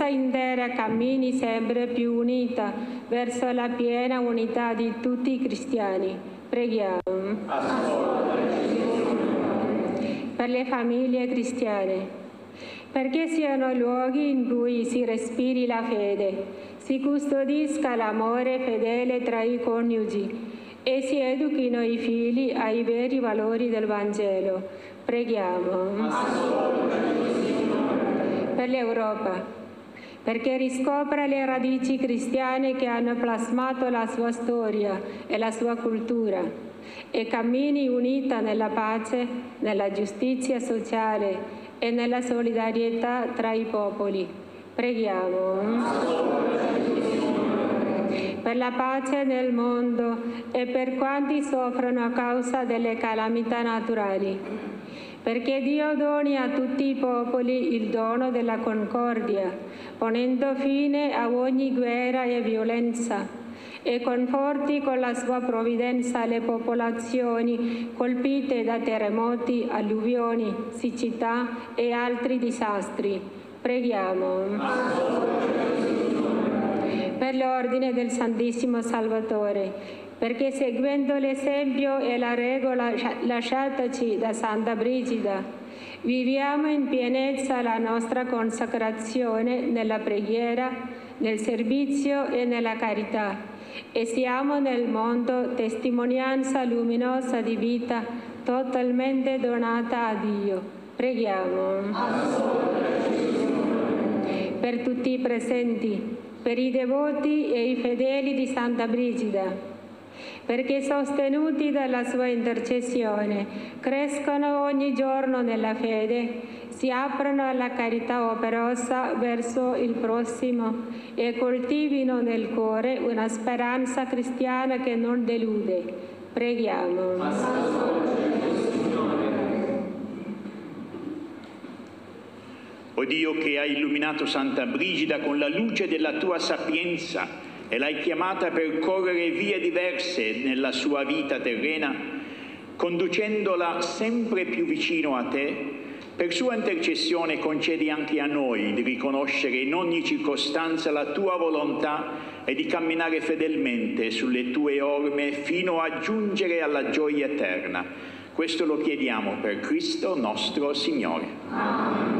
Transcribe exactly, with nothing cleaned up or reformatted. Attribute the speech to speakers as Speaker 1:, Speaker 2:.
Speaker 1: intera cammini sempre più unita verso la piena unità di tutti i cristiani. Preghiamo. Per le famiglie cristiane, perché siano luoghi in cui si respiri la fede, si custodisca l'amore fedele tra i coniugi e si educhino i figli ai veri valori del Vangelo. Preghiamo. Per l'Europa, perché riscopra le radici cristiane che hanno plasmato la sua storia e la sua cultura e cammini unita nella pace, nella giustizia sociale e nella solidarietà tra i popoli. Preghiamo. Per la pace nel mondo e per quanti soffrono a causa delle calamità naturali, perché Dio doni a tutti i popoli il dono della concordia, ponendo fine a ogni guerra e violenza, e conforti con la sua provvidenza le popolazioni colpite da terremoti, alluvioni, siccità e altri disastri. Preghiamo. Per l'ordine del Santissimo Salvatore, perché seguendo l'esempio e la regola lasciataci da Santa Brigida, viviamo in pienezza la nostra consacrazione nella preghiera, nel servizio e nella carità, e siamo nel mondo testimonianza luminosa di vita totalmente donata a Dio. Preghiamo. Per tutti i presenti, per i devoti e i fedeli di Santa Brigida, perché sostenuti dalla sua intercessione crescono ogni giorno nella fede, si aprono alla carità operosa verso il prossimo e coltivino nel cuore una speranza cristiana che non delude. Preghiamo.
Speaker 2: O Dio, che hai illuminato Santa Brigida con la luce della tua sapienza e l'hai chiamata a percorrere vie diverse nella sua vita terrena, conducendola sempre più vicino a te, per sua intercessione concedi anche a noi di riconoscere in ogni circostanza la tua volontà e di camminare fedelmente sulle tue orme fino a giungere alla gioia eterna. Questo lo chiediamo per Cristo nostro Signore. Amen.